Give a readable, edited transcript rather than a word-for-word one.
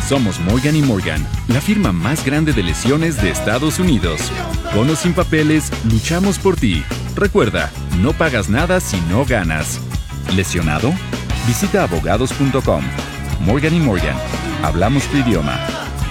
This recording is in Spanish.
Somos Morgan & Morgan, la firma más grande de lesiones de Estados Unidos. Con o sin papeles, luchamos por ti. Recuerda, no pagas nada si no ganas. ¿Lesionado? Visita abogados.com. Morgan & Morgan. Hablamos tu idioma.